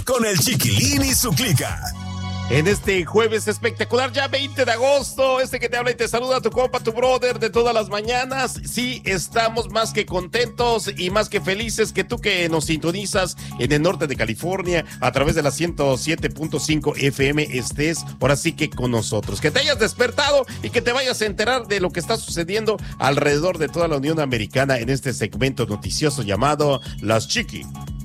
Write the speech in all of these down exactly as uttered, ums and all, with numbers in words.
Con el Chiquilín y su clica. En este jueves espectacular, ya veinte de agosto, este que te habla y te saluda tu compa, tu brother de todas las mañanas. Sí, estamos más que contentos y más que felices que tú que nos sintonizas en el norte de California a través de la ciento siete punto cinco F M estés ahora sí que con nosotros. Que te hayas despertado y que te vayas a enterar de lo que está sucediendo alrededor de toda la Unión Americana en este segmento noticioso llamado Las Chiqui.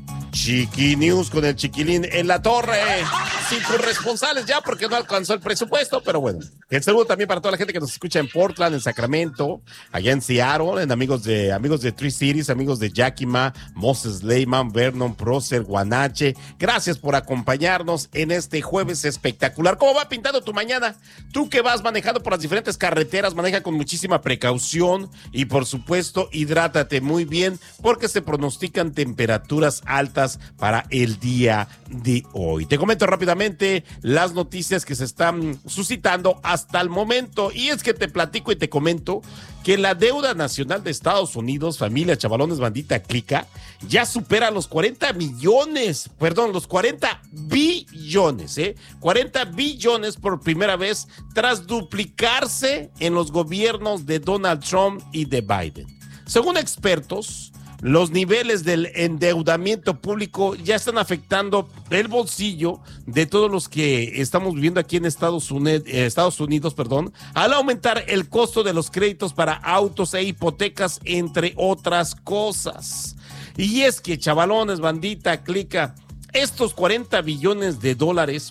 Chiqui News con el Chiquilín en la torre, sin corresponsales ya porque no alcanzó el presupuesto, pero bueno. El saludo también para toda la gente que nos escucha en Portland, en Sacramento, allá en Seattle, en amigos de amigos de Three Cities, amigos de Yakima, Moses Lehman, Vernon, Prócer, Guanache. Gracias por acompañarnos en este jueves espectacular. ¿Cómo va pintando tu mañana? Tú que vas manejando por las diferentes carreteras, maneja con muchísima precaución y por supuesto hidrátate muy bien porque se pronostican temperaturas altas para el día de hoy. Te comento rápidamente las noticias que se están suscitando hasta el momento, y es que te platico y te comento que la deuda nacional de Estados Unidos, familia, chavalones, bandita, clica, ya supera los cuarenta millones, perdón, los cuarenta billones, ¿eh? cuarenta billones por primera vez tras duplicarse en los gobiernos de Donald Trump y de Biden. Según expertos, los niveles del endeudamiento público ya están afectando el bolsillo de todos los que estamos viviendo aquí en Estados Unidos, eh, Estados Unidos, perdón, al aumentar el costo de los créditos para autos e hipotecas, entre otras cosas. Y es que, chavalones, bandita, clica, estos cuarenta billones de dólares,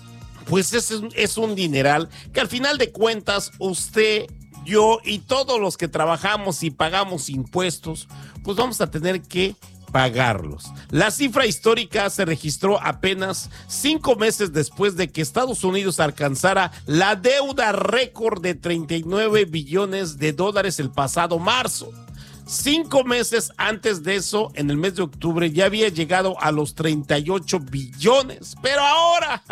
pues es, es un dineral que al final de cuentas usted, yo y todos los que trabajamos y pagamos impuestos, pues vamos a tener que pagarlos. La cifra histórica se registró apenas cinco meses después de que Estados Unidos alcanzara la deuda récord de treinta y nueve billones de dólares el pasado marzo. Cinco meses antes de eso, en el mes de octubre, ya había llegado a los treinta y ocho billones. Pero ahora,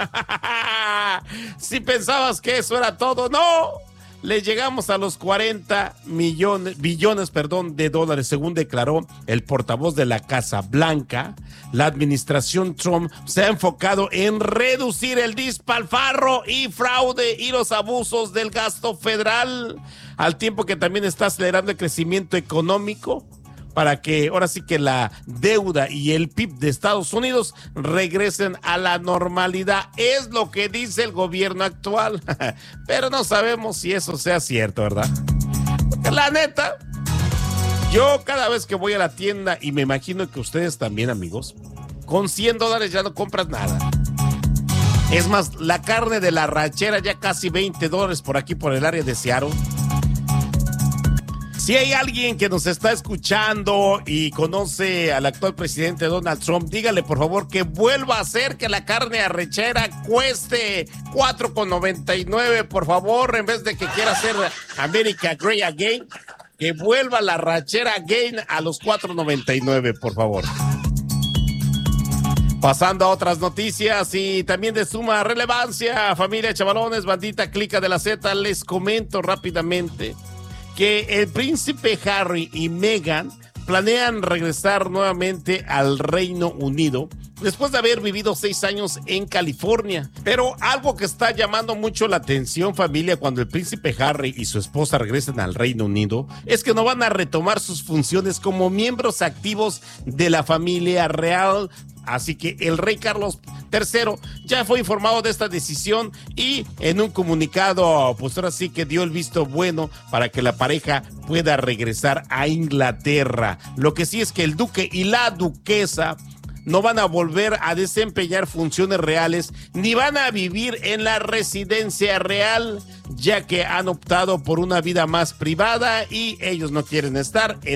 si pensabas que eso era todo, no. Le llegamos a los cuarenta millones, billones, perdón, de dólares, según declaró el portavoz de la Casa Blanca. La administración Trump se ha enfocado en reducir el despilfarro y fraude y los abusos del gasto federal, al tiempo que también está acelerando el crecimiento económico para que ahora sí que la deuda y el P I B de Estados Unidos regresen a la normalidad. Es lo que dice el gobierno actual, pero no sabemos si eso sea cierto, ¿verdad? Porque la neta, yo cada vez que voy a la tienda, y me imagino que ustedes también, amigos, con cien dólares ya no compras nada. Es más, la carne de la ranchera ya casi veinte dólares por aquí, por el área de Seattle. Si hay alguien que nos está escuchando y conoce al actual presidente Donald Trump, dígale por favor que vuelva a hacer que la carne arrachera cueste cuatro con noventa y nueve, por favor, en vez de que quiera hacer America Great Again, que vuelva la arrachera again a los cuatro noventa y nueve, por favor. Pasando a otras noticias y también de suma relevancia, familia, chavalones, bandita, clica de la Z, les comento rápidamente que el príncipe Harry y Meghan planean regresar nuevamente al Reino Unido después de haber vivido seis años en California. Pero algo que está llamando mucho la atención, familia, cuando el príncipe Harry y su esposa regresen al Reino Unido, es que no van a retomar sus funciones como miembros activos de la familia real. Así que el rey Carlos tercero ya fue informado de esta decisión y en un comunicado, pues ahora sí que dio el visto bueno para que la pareja pueda regresar a Inglaterra. Lo que sí es que el duque y la duquesa no van a volver a desempeñar funciones reales ni van a vivir en la residencia real, ya que han optado por una vida más privada y ellos no quieren estar en